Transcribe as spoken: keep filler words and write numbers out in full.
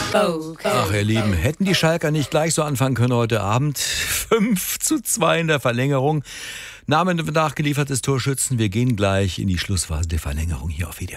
Ach, ihr Lieben, hätten die Schalker nicht gleich so anfangen können heute Abend? fünf zu zwei in der Verlängerung. Namen nachgeliefertes Torschützen. Wir gehen gleich in die Schlussphase der Verlängerung hier auf W D R.